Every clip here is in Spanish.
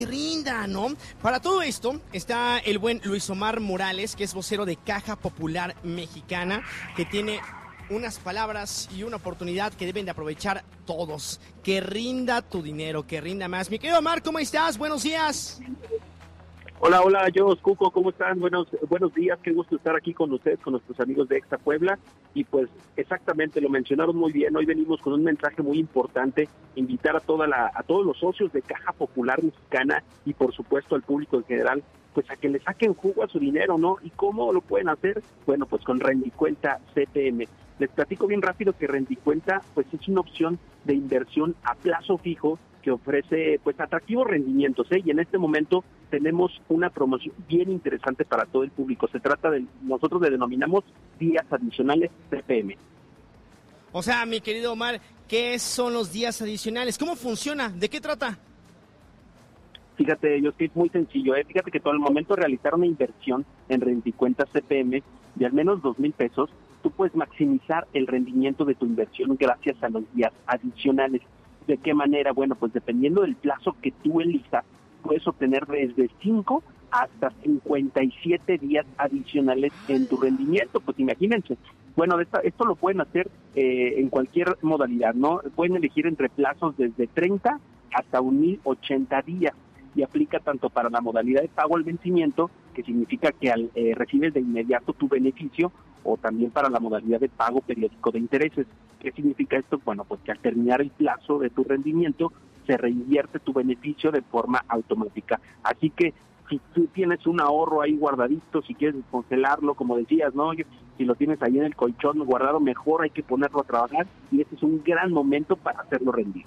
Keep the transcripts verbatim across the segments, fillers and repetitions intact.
rinda, ¿no? Para todo esto está el buen Luis Omar Morales, que es vocero de Caja Popular Mexicana, que tiene unas palabras y una oportunidad que deben de aprovechar todos. Que rinda tu dinero, que rinda más. Mi querido Omar, ¿cómo estás? Buenos días. Hola, hola, yo, Cuco, ¿cómo están? Buenos buenos días, qué gusto estar aquí con ustedes, con nuestros amigos de Extra Puebla. Y pues exactamente, lo mencionaron muy bien, hoy venimos con un mensaje muy importante, invitar a toda la a todos los socios de Caja Popular Mexicana y por supuesto al público en general, pues a que le saquen jugo a su dinero, ¿no? ¿Y cómo lo pueden hacer? Bueno, pues con Rendicuenta C P M. Les platico bien rápido que Rendicuenta pues es una opción de inversión a plazo fijo que ofrece pues atractivos rendimientos, ¿eh? Y en este momento tenemos una promoción bien interesante para todo el público. Se trata de, nosotros le denominamos días adicionales C P M. O sea, mi querido Omar, ¿qué son los días adicionales? ¿Cómo funciona? ¿De qué trata? Fíjate, yo que es muy sencillo, ¿eh? Fíjate que todo el momento de realizar una inversión en Rendicuenta C P M de al menos dos mil pesos, tú puedes maximizar el rendimiento de tu inversión gracias a los días adicionales. ¿De qué manera? Bueno, pues dependiendo del plazo que tú elijas, puedes obtener desde cinco hasta cincuenta y siete días adicionales en tu rendimiento. Pues imagínense. Bueno, esta, esto lo pueden hacer eh, en cualquier modalidad, ¿no? Pueden elegir entre plazos desde treinta hasta mil ochenta días y aplica tanto para la modalidad de pago al vencimiento, que significa que al, eh, recibes de inmediato tu beneficio, o también para la modalidad de pago periódico de intereses. ¿Qué significa esto? Bueno, pues que al terminar el plazo de tu rendimiento se reinvierte tu beneficio de forma automática. Así que si tú tienes un ahorro ahí guardadito, si quieres descongelarlo, como decías, ¿no? Si lo tienes ahí en el colchón guardado, mejor hay que ponerlo a trabajar y este es un gran momento para hacerlo rendir.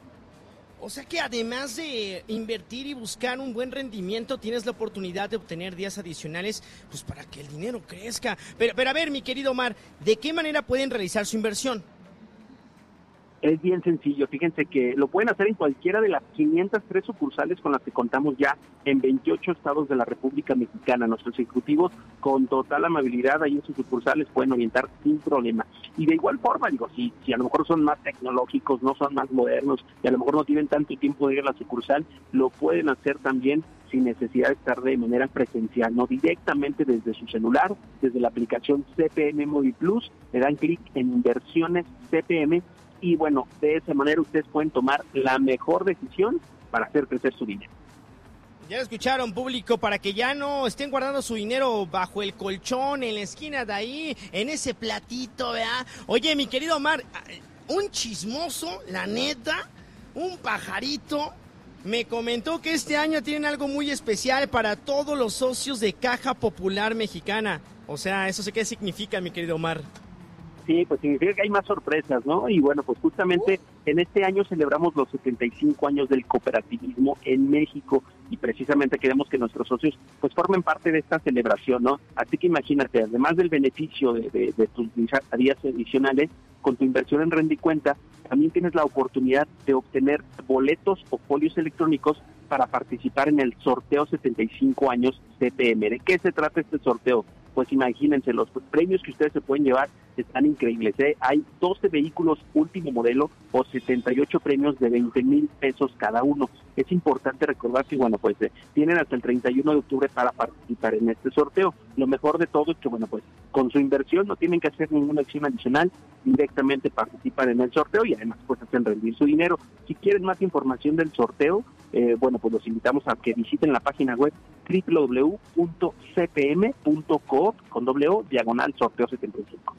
O sea que además de invertir y buscar un buen rendimiento, tienes la oportunidad de obtener días adicionales, pues para que el dinero crezca. Pero, pero a ver, mi querido Omar, ¿de qué manera pueden realizar su inversión? Es bien sencillo, fíjense que lo pueden hacer en cualquiera de las quinientas tres sucursales con las que contamos ya en veintiocho estados de la República Mexicana. Nuestros ejecutivos con total amabilidad ahí en sus sucursales pueden orientar sin problema. Y de igual forma, digo, si, si a lo mejor son más tecnológicos, no son más modernos y a lo mejor no tienen tanto tiempo de ir a la sucursal, lo pueden hacer también sin necesidad de estar de manera presencial, no directamente desde su celular, desde la aplicación C P M Móvil Plus, le dan clic en inversiones C P M y bueno, de esa manera ustedes pueden tomar la mejor decisión para hacer crecer su dinero. Ya lo escucharon, público, para que ya no estén guardando su dinero bajo el colchón, en la esquina de ahí, en ese platito, ¿verdad? Oye, mi querido Omar, un chismoso, la neta, un pajarito, me comentó que este año tienen algo muy especial para todos los socios de Caja Popular Mexicana. O sea, ¿eso sé qué significa, mi querido Omar? Sí, pues significa que hay más sorpresas, ¿no? Y bueno, pues justamente en este año celebramos los setenta y cinco años del cooperativismo en México y precisamente queremos que nuestros socios pues formen parte de esta celebración, ¿no? Así que imagínate, además del beneficio de, de, de tus días adicionales, con tu inversión en Rendicuenta, también tienes la oportunidad de obtener boletos o folios electrónicos para participar en el sorteo setenta y cinco años C P M. ¿De qué se trata este sorteo? Pues imagínense, los premios que ustedes se pueden llevar están increíbles, ¿eh? Hay doce vehículos último modelo o setenta y ocho premios de veinte mil pesos cada uno. Es importante recordar que, bueno, pues eh, tienen hasta el treinta y uno de octubre para participar en este sorteo. Lo mejor de todo es que, bueno, pues con su inversión no tienen que hacer ninguna acción adicional, directamente participan en el sorteo y además pues hacen rendir su dinero. Si quieren más información del sorteo, eh, bueno, pues los invitamos a que visiten la página web doble u doble u doble u punto c p m punto coop con doble o diagonal sorteo setenta y cinco.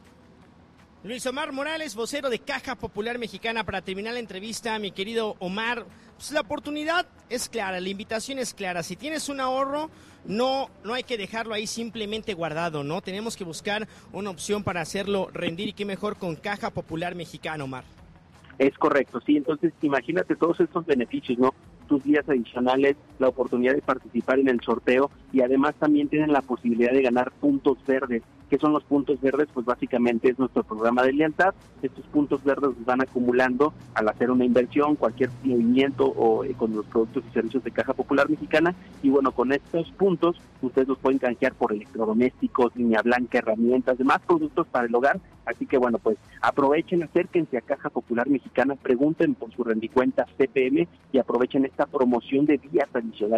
Luis Omar Morales, vocero de Caja Popular Mexicana. Para terminar la entrevista, mi querido Omar, pues la oportunidad es clara, la invitación es clara. Si tienes un ahorro, no, no hay que dejarlo ahí simplemente guardado, ¿no? Tenemos que buscar una opción para hacerlo rendir y qué mejor con Caja Popular Mexicana, Omar. Es correcto, sí, entonces imagínate todos estos beneficios, ¿no? Tus días adicionales, la oportunidad de participar en el sorteo y además también tienen la posibilidad de ganar puntos verdes. ¿Qué son los puntos verdes? Pues básicamente es nuestro programa de lealtad. Estos puntos verdes los van acumulando al hacer una inversión, cualquier movimiento o eh, con los productos y servicios de Caja Popular Mexicana. Y bueno, con estos puntos ustedes los pueden canjear por electrodomésticos, línea blanca, herramientas, demás productos para el hogar. Así que bueno, pues aprovechen, acérquense a Caja Popular Mexicana, pregunten por su rendicuenta C P M y aprovechen esta promoción de días adicionales